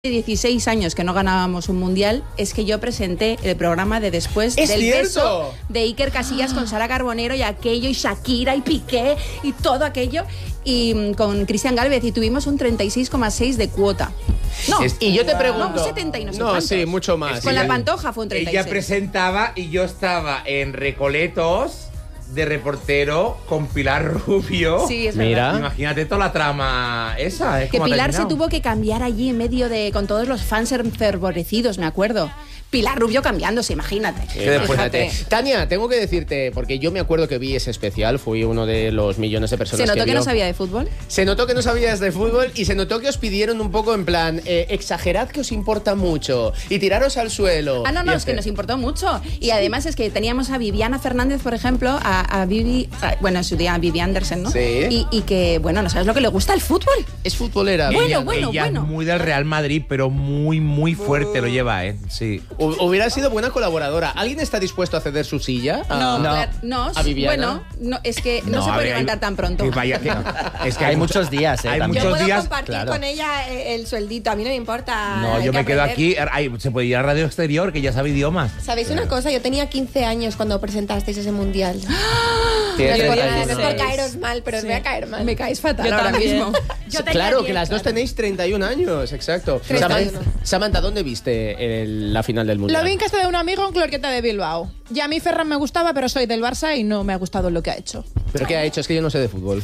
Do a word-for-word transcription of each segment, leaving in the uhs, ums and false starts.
dieciséis años que no ganábamos un mundial, es que yo presenté el programa de después ¿Es del cierto? beso de Iker Casillas con Sara Carbonero y aquello, y Shakira y Piqué y todo aquello, y mm, con Cristian Gálvez, y tuvimos un treinta y seis coma seis de cuota. No, Es- y yo te pregunto. no, un setenta y no sé No, cuántos. sí, mucho más. Con Sí. la Pantoja fue un treinta y seis. Ella presentaba y yo estaba en Recoletos de reportero con Pilar Rubio. Sí, es Mira. verdad. Imagínate toda la trama esa. Es Que como ha Pilar se terminado. tuvo que cambiar allí en medio de, con todos los fans enfervorecidos, me acuerdo. Pilar Rubio cambiándose, imagínate. Que después Fíjate. Fíjate. Tania, tengo que decirte, porque yo me acuerdo que vi ese especial, fui uno de los millones de personas ¿Se notó que vio. no sabía de fútbol? Se notó que no sabías de fútbol y se notó que os pidieron un poco en plan, eh, exagerad que os importa mucho y tiraros al suelo. Ah, no, no, Y es que este- nos importó mucho. Y además es que teníamos a Viviana Fernández, por ejemplo, a, a Vivi, a- bueno, en su día a Vivi Andersen, ¿no? Sí. Y, y que, bueno, no sabes lo que le gusta el fútbol. Es futbolera. Bueno, ella, bueno, ella bueno. es muy del Real Madrid, pero muy, muy fuerte lo lleva, ¿eh? Sí. Hu- Hubiera sido buena colaboradora. ¿Alguien está dispuesto a ceder su silla? A- No, no. claro, no, ¿A Viviana? bueno, no, es que no, se a puede ver, levantar hay- tan pronto. que vaya- que- es que Hay muchos días, ¿eh? Hay también. Yo muchos puedo días. compartir claro. con ella eh, el sueldito, a mí no me importa. No, hay yo que me quedo aprender. aquí. Ay, se puede ir a Radio Exterior, que ya sabe idiomas. ¿Sabéis una cosa? Yo tenía quince años cuando presentasteis ese mundial. No Tienes es por, treinta y no es uno. por caeros mal, pero os voy a caer mal. Me caes fatal Yo ahora también. mismo. Yo tenía Claro, diez, que las dos claro. tenéis treinta y un años, exacto. treinta y uno. Samantha, Samantha, ¿dónde viste el- la final del Mundial? Lo vi en casa de un amigo en Clorqueta de Bilbao. Y a mí Ferran me gustaba, pero soy del Barça y no me ha gustado lo que ha hecho. ¿Pero qué ha hecho? Es que yo no sé de fútbol.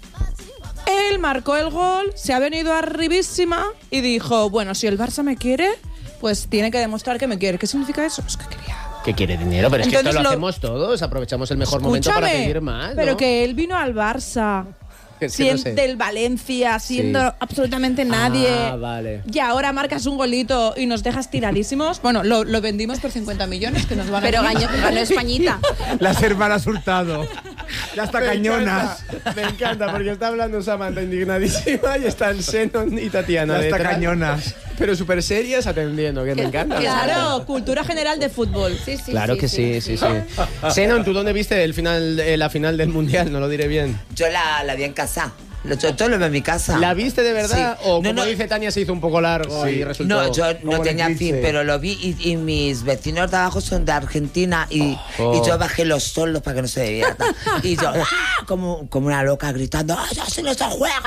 Él marcó el gol, se ha venido arribísima y dijo, bueno, si el Barça me quiere, pues tiene que demostrar que me quiere. ¿Qué significa eso? Pues que quería. Que quiere dinero, pero es que esto Entonces lo, lo- hacemos todos, aprovechamos el mejor momento para Escúchame, pedir más, ¿no? pero que él vino al Barça. Que sí, no sien- sé. del Valencia, siendo Sí. absolutamente nadie. Ah, vale. Y ahora marcas un golito y nos dejas tiradísimos. Bueno, lo, lo vendimos por cincuenta millones que nos van a Pero ganó, ganó Españita. Las hermanas Hurtado. Ya está Me cañonas. encanta, me encanta, porque está hablando Samantha indignadísima y están Senon y Tatiana Ya está detrás, cañonas. pero súper serias atendiendo, que me encanta. Claro, cultura general de fútbol. Sí, sí, Claro que sí, sí, sí. Senon, ¿tú dónde viste el final, eh, la final del Mundial? No lo diré bien. Yo la, la vi en casa. Lo- Yo todo lo veo en mi casa. ¿La viste de verdad? Sí. O No, como no. dice Tania, se hizo un poco largo y resultó... No, yo como no un tenía eclipse. fin, pero lo vi y, y mis vecinos de abajo son de Argentina y, Oh. y yo bajé los solos para que no se diviertan. Y yo, ¡ah! como, como una loca gritando, ¡ah, ya se les juega!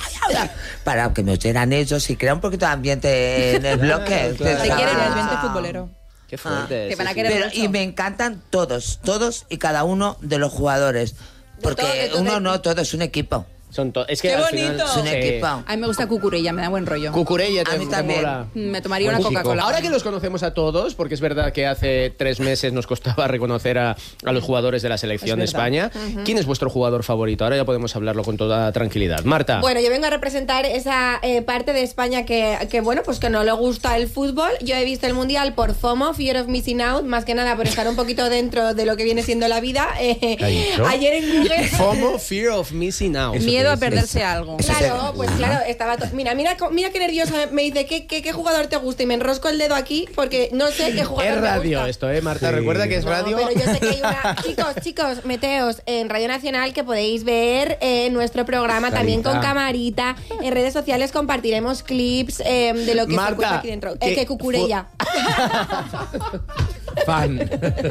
Para que me oyeran ellos y crear un poquito de ambiente en el bloque. Claro. Te quieren el Ah. ambiente futbolero. Qué fuerte. te van a sí, querer sí. Pero, mucho. y me encantan todos, todos y cada uno de los jugadores. Porque todo, de todo uno el- no, todo es un equipo. Son to- es que ¡Qué al bonito! final- Es un sí. equipo. A mí me gusta Cucurella, me da buen rollo. Cucurella te, A mí te también. mola. Me tomaría Buen una chico. Coca-Cola. Ahora que los conocemos a todos, porque es verdad que hace tres meses nos costaba reconocer a, a los jugadores de la selección de Es verdad. España. ¿Quién es vuestro jugador favorito? Ahora ya podemos hablarlo con toda tranquilidad. Marta. Bueno, yo vengo a representar esa eh, parte de España que, que, bueno, pues que no le gusta el fútbol. Yo he visto el Mundial por FOMO, Fear of Missing Out, más que nada por estar un poquito dentro de lo que viene siendo la vida. Eh, ¿Qué ha dicho? ayer en Google... FOMO, Fear of Missing Out. Eso Miedo que a es- perderse algo. Claro, pues claro, estaba to- mira, mira, co- mira qué nerviosa me dice ¿qué, qué, qué jugador te gusta y me enrosco el dedo aquí porque no sé qué jugador Es me radio gusta. esto, ¿eh, Marta? Sí. Recuerda que es No, radio. pero yo sé que hay una... Chicos, chicos, meteos en Radio Nacional que podéis ver eh, nuestro programa también con camarita. En redes sociales compartiremos clips eh, de lo que Marta, se cuenta aquí dentro. ¿qué Eh, que cucurella. Fan.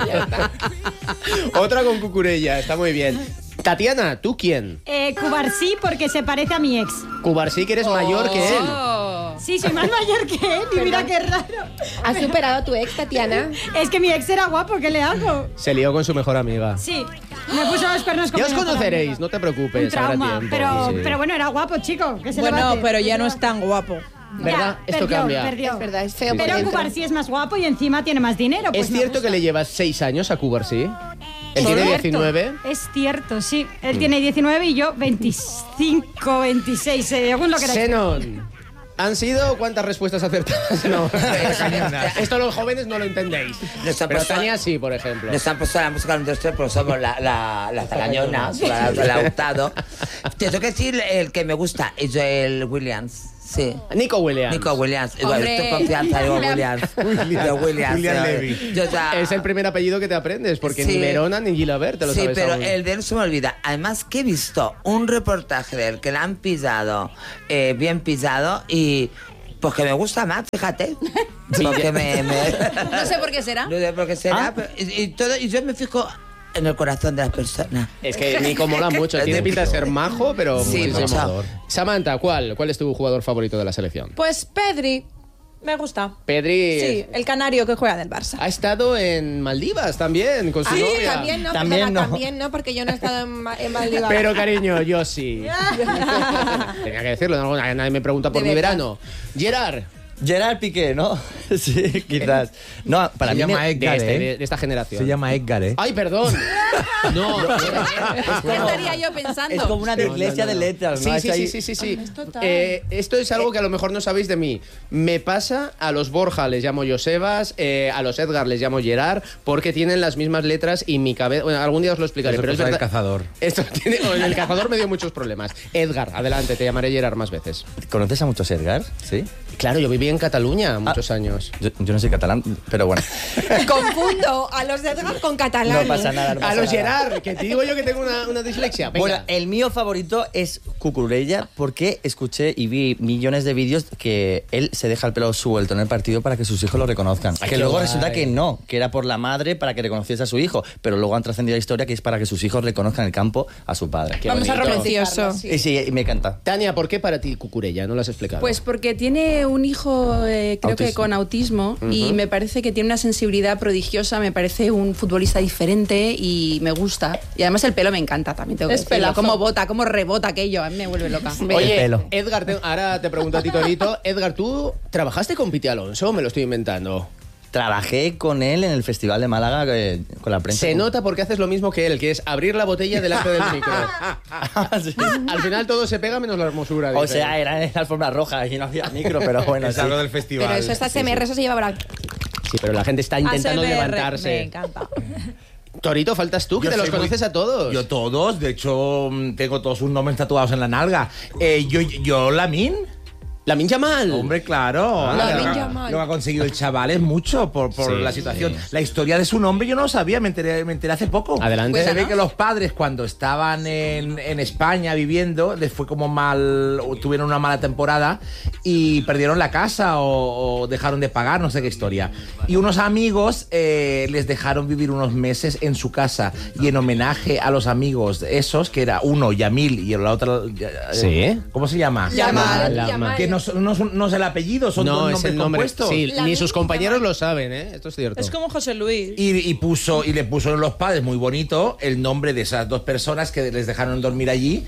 Otra con Cucurella, está muy bien. Tatiana, ¿tú quién? Eh, Cubarsí porque se parece a mi ex. Cubarsí, que eres mayor que él. Oh. Sí, soy más mayor que él y mira qué raro. ¿Has superado a tu ex, Tatiana? Es que mi ex era guapo, ¿qué le hago? Se lió con su mejor amiga. Sí, me puso los pernos como Ya os mi mejor conoceréis, amiga. no te preocupes. Un trauma, habrá tiempo, pero, sí. pero bueno, era guapo, chico. ¿Qué se le va a Bueno, hacer? pero ya ¿Qué no se es le tan guapo. va- ¿Verdad? Ya, Esto perdió, cambia. perdió. Es verdad, es feo por Pero dentro. Cubarsí es más guapo y encima tiene más dinero. Pues ¿Es me cierto gusta. que le llevas seis años a Cubarsí? Él tiene Cierto, diecinueve. Es cierto, sí. Él tiene diecinueve y yo veinticinco, veintiséis, según lo que Xenon, ¿han sido cuántas respuestas acertadas? No. Esto los jóvenes no lo entendéis. Nos han Pero puesto- Tania sí, por ejemplo. Nos han puesto la música en industria, pero somos la, la, las cañonas, la, la Hurtado. Te tengo que decir el que me gusta, es Joel Williams. Sí. Nico Williams. Nico Williams. Hombre. Igual, tu confianza, digo Williams. De Williams. William eh. Levy. Yo ya- Es el primer apellido que te aprendes, porque Sí. ni Verona ni Gilabert te lo Sí, sabes pero aún. el de él no se me olvida. Además que he visto un reportaje de él que le han pillado, eh, bien pillado, y Pues que me gusta más, fíjate. Porque me, me- No sé por qué será. No sé por qué será, Ah. pero- y, y todo, y yo me fijo en el corazón de las personas. Es que Nico mola mucho. Tiene pinta de ser majo, pero Sí, muchísimo. mucho. Samantha, ¿cuál? ¿Cuál es tu jugador favorito de la selección? Pues Pedri, me gusta. Pedri Sí, el canario que juega del Barça. ha estado en Maldivas también con su Ah, sí, novia. también no, También perdona, no. también no, porque yo no he estado en, Ma- en Maldivas. Pero cariño, yo sí. Tenía que decirlo, ¿no? Nadie me pregunta por De mi verdad. verano. Gerard, Gerard Piqué, ¿no? Sí, quizás. No, para Se mí llama me- de, Edgar, este- ¿eh? de- de esta generación. Se llama Edgar, ¿eh? Ay, perdón. No, ¿Qué estaría yo pensando? es como una dislexia de letras, ¿no? Sí, Es sí, ahí- sí, sí, sí, sí. total. Eh, esto es algo que a lo mejor no sabéis de mí. Me pasa, a los Borja les llamo Josebas, eh, a los Edgar les llamo Gerard, porque tienen las mismas letras y mi cabeza... Bueno, algún día os lo explicaré, Eso pero es cosa del verdad... cazador. Esto tiene... en el cazador me dio muchos problemas. Edgar, adelante, te llamaré Gerard más veces. ¿Conoces a muchos Edgar? Sí. Claro, yo viví en Cataluña muchos años. Yo, yo no soy catalán, pero bueno. Confundo a los de Edgar con catalán. No pasa nada. No A pasa los nada. Gerard, que te digo yo que tengo una, una dislexia. Venga. Bueno, el mío favorito es Cucurella porque escuché y vi millones de vídeos que él se deja el pelo suelto en el partido para que sus hijos lo reconozcan. Ay, que qué luego guay. resulta que no, que era por la madre para que reconociese a su hijo, pero luego han trascendido la historia que es para que sus hijos reconozcan el campo a su padre. Qué Vamos a bonito. romantizarlo. Y sí, y me encanta. Tania, ¿por qué para ti Cucurella? No lo has explicado. Pues porque tiene un hijo, eh, creo que Autismo. con autismo, y me parece que tiene una sensibilidad prodigiosa, me parece un futbolista diferente y me gusta. Y además el pelo me encanta también, tengo que Es decirlo. pelazo. Cómo bota, cómo rebota aquello, a mí me vuelve loca. Oye, El pelo. Edgar, te- ahora te pregunto a ti, Torito. Edgar, ¿tú trabajaste con Piti Alonso? Me lo estoy inventando. Trabajé con él en el Festival de Málaga eh, con la prensa. Se nota porque haces lo mismo que él, que es abrir la botella delante del micro. Sí. Al final todo se pega menos la hermosura. O dice. sea, era en la alfombra roja y no había micro, pero bueno, Es sí. algo del festival. Pero eso, estas M R, eso se lleva para... Sí, pero la gente está intentando A S M R, levantarse. Me encanta. Torito, faltas tú, que Yo te los soy muy- conoces a todos. Yo todos, de hecho, mm, tengo todos sus nombres tatuados en la nalga. Eh, yo, yo, Lamin. Lamin Yamal. Hombre, claro. Lamine Lo- Yamal. Lo que ha conseguido el chaval es mucho por, por Sí, la situación. sí. La historia de su nombre yo no lo sabía, me enteré, me enteré hace poco. Adelante. Se ve que los padres cuando estaban en, en España viviendo, les fue como mal, o tuvieron una mala temporada y perdieron la casa o, o dejaron de pagar, no sé qué historia. Y unos amigos eh, les dejaron vivir unos meses en su casa y en homenaje a los amigos esos, que era uno, Yamil, y la otra... eh, Sí. ¿Cómo se llama? Yamal, Yamal. Yamal. Que no, son- no, son- no es el apellido, son No, dos es nombres el nombre. compuestos. Sí, Lamin ni sus compañeros Yamal. lo saben, ¿eh? Esto es cierto. Es como José Luis. Y, y puso y le puso los padres muy bonito el nombre de esas dos personas que les dejaron dormir allí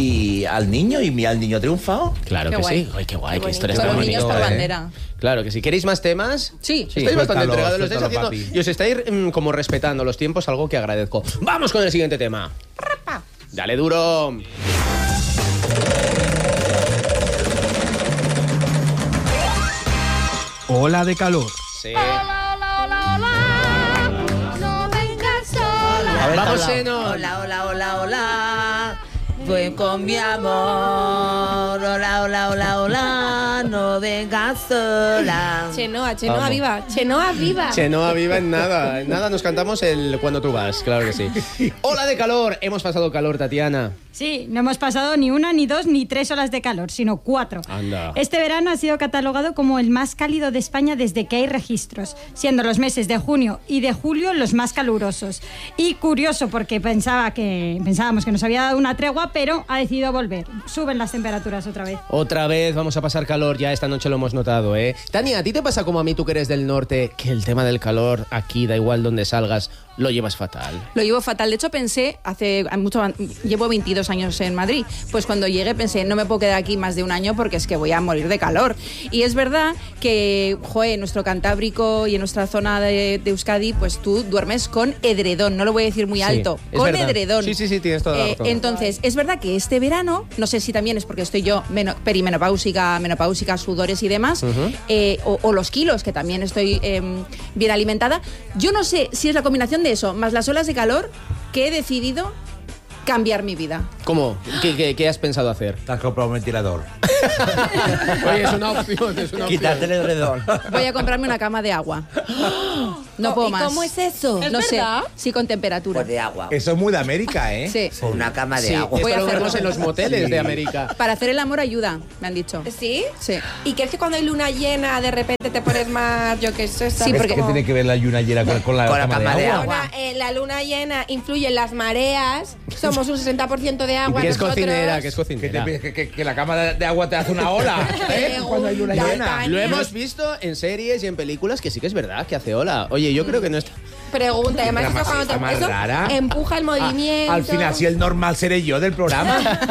y al niño y mira, al niño ha triunfado. Claro Qué que guay. sí. Ay, qué guay, Qué qué historia Con está los niños bonita. por ¿eh? bandera. Claro que sí. ¿Queréis más temas? Sí. Estáis bastante Suéltalo, entregados, lo estáis suéltalo, haciendo papi. y os estáis mm, como respetando los tiempos, algo que agradezco. Vamos con el siguiente tema. Dale duro. Ola de calor. Sí. A ver, Vamos, hola. Seno. Hola, hola, hola, hola. Pues con mi amor. Hola, hola, hola, hola. No vengas sola. Chenoa, Chenoa Vamos. viva. Chenoa viva. Chenoa viva en nada. En nada nos cantamos el Cuando tú vas, claro que sí. Ola de calor. Hemos pasado calor, Tatiana. Sí, no hemos pasado ni una, ni dos, ni tres horas de calor, sino cuatro. Anda. Este verano ha sido catalogado como el más cálido de España desde que hay registros, siendo los meses de junio y de julio los más calurosos. Y curioso, porque pensaba que, pensábamos que nos había dado una tregua, pero ha decidido volver. Suben las temperaturas otra vez. Otra vez vamos a pasar calor, ya esta noche lo hemos notado, ¿eh? Tania, ¿a ti te pasa como a mí, tú que eres del norte, que el tema del calor aquí, da igual donde salgas, lo llevas fatal? Lo llevo fatal. De hecho, pensé, hace mucho, llevo veintidós años en Madrid, pues cuando llegué pensé, no me puedo quedar aquí más de un año porque es que voy a morir de calor. Y es verdad que, joder, en nuestro Cantábrico y en nuestra zona de, de Euskadi, pues tú duermes con edredón, no lo voy a decir muy Sí, alto, es con verdad. edredón. Sí, sí, sí, tienes toda la Eh, razón. Entonces, es verdad que este verano, no sé si también es porque estoy yo meno- perimenopáusica, menopáusica, sudores y demás, eh, o, o los kilos, que también estoy eh, bien alimentada, yo no sé si es la combinación de eso, más las olas de calor, que he decidido cambiar mi vida. ¿Cómo? ¿Qué, qué, qué has pensado hacer? Te has comprado un ventilador. Oye, es una opción, es una opción. Quitarte el edredón. Voy a comprarme una cama de agua. No puedo ¿Y más. cómo es eso? ¿Es No sé. verdad? Sí, con temperatura. Pues de agua. Eso es muy de América, ¿eh? Sí. Con una cama de Sí, agua. Voy a esto lo hacerlo. vemos en los moteles de América. Para hacer el amor ayuda, me han dicho. ¿Sí? Sí. ¿Y crees que cuando hay luna llena de repente te pones más, yo qué sé, Sí, ¿sabes? porque- ¿Qué Como- tiene que ver la luna llena con, con la, Con la cama, cama de de agua? agua. Ahora, eh, la luna llena influye en las mareas, somos un sesenta por ciento de agua Que es nosotros. cocinera, que es Que, cocinera. te- que- que- que la cama de, de agua te hace una ola, ¿eh? Cuando hay luna Pregunta, llena. Tania. Lo hemos visto en series y en películas que sí que es verdad, que hace ola. Oye, yo creo que no está... Pregunta, además Está eso más- cuando está te más eso rara. empuja el movimiento. Ah, al final, si el normal seré yo del programa.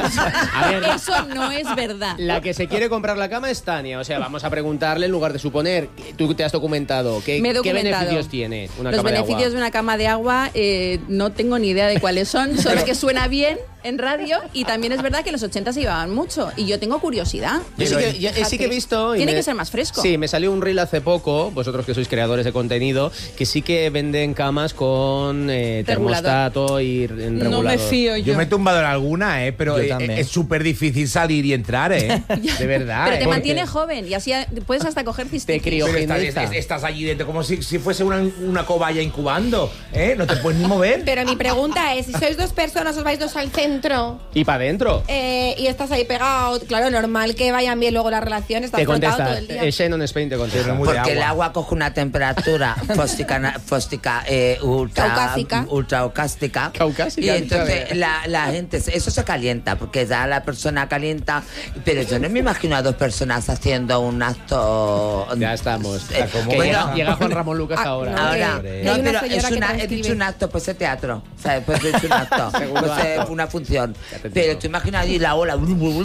A ver, Eso no es verdad. la que se quiere comprar la cama es Tania. O sea, vamos a preguntarle en lugar de suponer. Tú te has documentado. ¿Qué, Me he ¿qué documentado. beneficios tiene una Los cama de beneficios agua? de una cama de agua eh, no tengo ni idea de cuáles son, solo que suena bien en radio y también es verdad que en los ochenta se llevaban mucho y yo tengo curiosidad. Yo sí que, yo- sí que he visto... y Tiene me- que ser más fresco. Sí, me salió un reel hace poco, vosotros que sois creadores de contenido, que sí que venden camas con eh, Regulador. termostato y en No me regulador. fío yo. Yo me he tumbado en alguna, ¿eh? Pero Yo eh, también. es súper difícil salir y entrar, ¿eh? De verdad. Pero ¿eh? te Porque- mantiene joven y así a- puedes hasta coger Te cistitis. crío. Pero estás, Criogeniza. es- estás allí dentro como si, si fuese una, una cobaya incubando, ¿eh? No te puedes ni mover. Pero mi pregunta es, si sois dos personas, os vais dos al centro Y para adentro. eh, y estás ahí pegado, claro, normal que vayan bien luego las relaciones, estás Te frotado todo contesta. el día. eh, Shannon Spain te contesta. Pero muy de Porque el agua. agua coge una temperatura fóstica, na- fóstica eh, ultra, Caucásica. ultracástica. Caucásica, Y entonces ¿sabes? la, la gente, eso se calienta, porque ya la persona calienta. Pero yo no me imagino a dos personas haciendo un acto. Ya estamos. Eh, Que bueno, llega, llega Juan Ramón Lucas Ah, ahora. no, Ahora, que- que no, hay una pero señora es que una, he transcribe. dicho un acto, pues es teatro. ¿Sabes? Pues he dicho un acto. pues es una función. Pero tú imaginas allí la ola,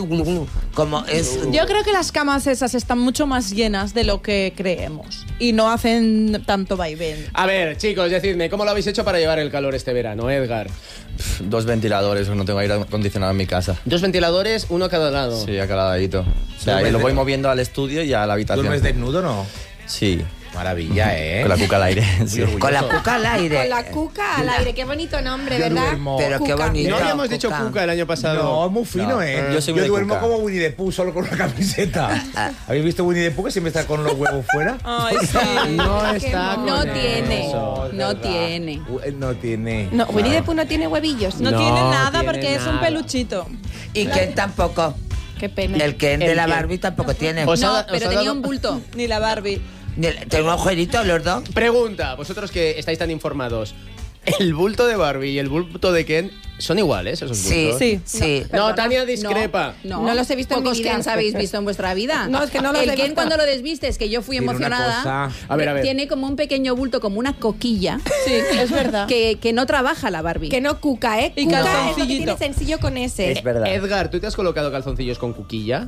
como es. Yo creo que las camas esas están mucho más llenas de lo que creemos y no hacen tanto vaivén. A ver, chicos, decidme, ¿cómo lo habéis hecho para llevar el calor este verano, Edgar? Pff, Dos ventiladores, no tengo aire acondicionado en mi casa. Dos ventiladores, uno a cada lado. Sí, a cada ladito. O sea, Duermes lo de- voy moviendo al estudio y a la habitación. ¿Duermes desnudo no? Sí, Maravilla, ¿eh? con la cuca al aire. sí. Con la cuca al aire. Con la cuca al aire, qué bonito nombre, Yo ¿verdad? duermo- Pero qué Cuca. bonito. No habíamos dicho Cuca. cuca el año pasado. No, es muy fino, No, ¿eh? yo soy muy de duermo cuca. como Winnie the Pooh, solo con una camiseta. ¿Habéis visto Winnie the Pooh que siempre está con los huevos fuera? Ay, sí. No está con No eso. tiene. es No verdad. tiene. U- eh, No tiene. No, Winnie the Pooh no tiene huevillos. No, No tiene nada tiene porque es un nada. peluchito. Y Ken tampoco. Qué pena. El Ken de El la Ken. Barbie tampoco tiene. Os ha- No, os ha pero dado- tenía un bulto. Ni la Barbie. Tengo un agujerito los dos. Pregunta, vosotros que estáis tan informados. ¿El bulto de Barbie y el bulto de Ken son iguales esos Sí, bultos? Sí. sí. No, Tania discrepa. No, No los he visto en Pocos mi vida. Kens habéis visto en vuestra vida. No, es que no los El he Ken visto. cuando lo desvistes, que yo fui Tiene una emocionada, cosa- A ver, a ver. tiene como un pequeño bulto, como una coquilla, Sí, es verdad. que, que no trabaja la Barbie. Que no cuca, ¿eh? Y Cuca es lo que calzoncillito. tiene sencillo con ese. Es verdad. Edgar, ¿tú te has colocado calzoncillos con cuquilla?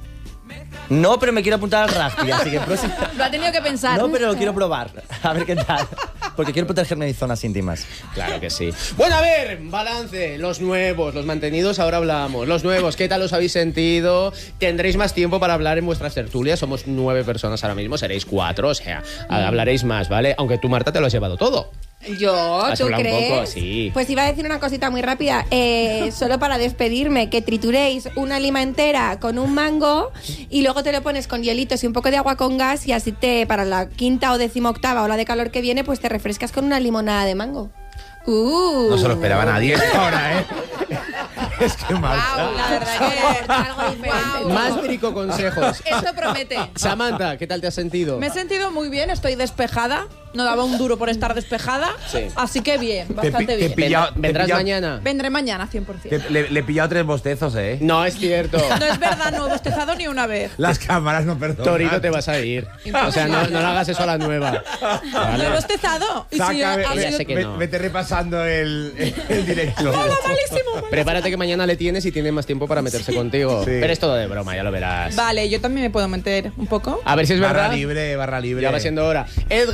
No, pero me quiero apuntar al rugby, así que próximo... Lo ha tenido que pensar. No, pero lo quiero probar. A ver qué tal. Porque quiero protegerme de zonas íntimas. Claro que sí. Bueno, a ver, balance. Los nuevos, los mantenidos, ahora hablamos. Los nuevos, ¿qué tal os habéis sentido? Tendréis más tiempo para hablar en vuestras tertulias. Somos nueve personas ahora mismo, seréis cuatro, o sea, hablaréis más, ¿vale? Aunque tú, Marta, te lo has llevado todo. Yo, Has ¿tú hablado un crees? poco, sí. Pues iba a decir una cosita muy rápida. Eh, solo para despedirme, que trituréis una lima entera con un mango y luego te lo pones con hielitos y un poco de agua con gas y así te, para la quinta o decimoctava ola de calor que viene, pues te refrescas con una limonada de mango. Uh. No se lo esperaba nadie esta hora, ¿eh? Es que Marta. La verdad que algo diferente. Guau. Más brico consejos. Esto promete. Samantha, ¿qué tal te has sentido? Me he sentido muy bien, estoy despejada. No daba un duro por estar despejada. Sí. Así que bien, Te bastante pi- te bien. pi- pillado- Vendrá- ¿Vendrás te pillado- mañana? Vendré mañana, cien por Te- ciento. le, le he pillado tres bostezos, ¿eh? No, es cierto. No es verdad, no he bostezado ni una vez. Las cámaras no perdonan. Torito, te vas a ir. O sea, no, no le hagas eso a la nueva. No ¿Vale? he bostezado. Y si Saca, ha ve- sido- Ya sé que ve- no. Vete repasando el, el directo. malísimo. Prepárate que mañana le tienes y tiene más tiempo para meterse contigo. Sí. Pero es todo de broma, ya lo verás. Vale, yo también me puedo meter un poco. A ver si es Barra verdad. libre, barra libre. Ya va siendo hora. Edgar, sencillo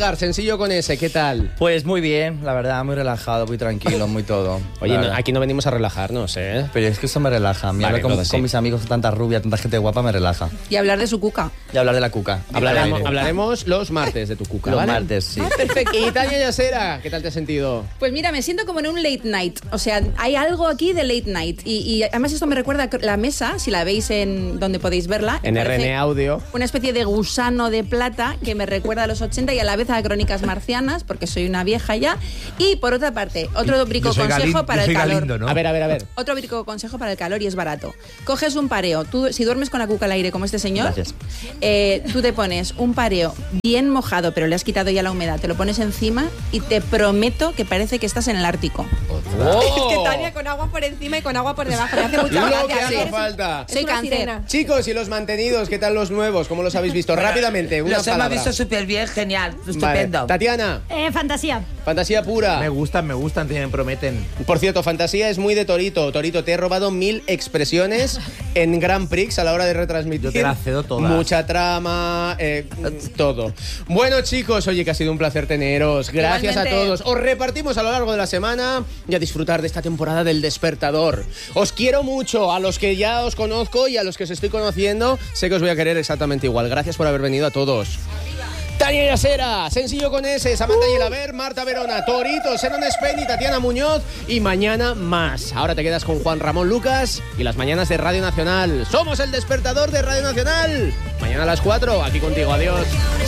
Sencillo con ese, ¿qué tal? Pues muy bien, la verdad, muy relajado, muy tranquilo, muy todo. Oye, la no, verdad. aquí no venimos a relajarnos, ¿eh? Pero es que eso me relaja. A mí Vale, hablar con, entonces con sí. mis amigos, tanta rubia, tanta gente guapa, me relaja. Y hablar de su cuca. Y hablar de la cuca. Hablaremos, Aire. hablaremos los martes de tu cuca, Los ¿vale? martes, sí. Perfecto. Y Tania Yasera, ¿qué tal te has sentido? Pues mira, me siento como en un late night. O sea, hay algo aquí de late night. Y, y además esto me recuerda a la mesa, si la veis en donde podéis verla. En parece R N Audio. Una especie de gusano de plata que me recuerda a los ochenta y a la vez a Crónicas Marcianas, porque soy una vieja ya. Y por otra parte, otro brico Yo soy consejo Galin- para yo el soy calor. Galindo, ¿no? A ver, a ver, a ver. Otro brico consejo para el calor y es barato. Coges un pareo. Tú, si duermes con la cuca al aire como este señor, Gracias. eh, tú te pones un pareo bien mojado, pero le has quitado ya la humedad, te lo pones encima y te prometo que parece que estás en el Ártico. ¡Oh! Es que Tania con agua por encima y con agua por debajo. Me hace mucha Lo gracia. que hace Eres- falta. es Soy una cáncer. sirena. Chicos, y los mantenidos, ¿qué tal los nuevos? ¿Cómo los habéis visto? Rápidamente, una Los hemos palabra. visto súper bien, genial, Vale. estupendo. Tatiana, Eh, fantasía. fantasía pura. Me gustan, me gustan, me prometen. Por cierto, fantasía es muy de Torito. Torito, te he robado mil expresiones en Grand Prix a la hora de retransmitir. Yo te las cedo todas. Mucha trama, eh, todo. Bueno, chicos, oye, que ha sido un placer teneros. Gracias Igualmente. a todos. Os repartimos a lo largo de la semana y a disfrutar de esta temporada del Despertador. Os quiero mucho, a los que ya os conozco y a los que os estoy conociendo, sé que os voy a querer exactamente igual. Gracias por haber venido a todos. Tania Yasera, Sencillo con ese, Samantha Yelaber, Marta Verona, Torito, Senon Spain y Tatiana Muñoz. Y mañana más. Ahora te quedas con Juan Ramón Lucas y las mañanas de Radio Nacional. Somos el Despertador de Radio Nacional. Mañana a las cuatro, aquí contigo. Adiós.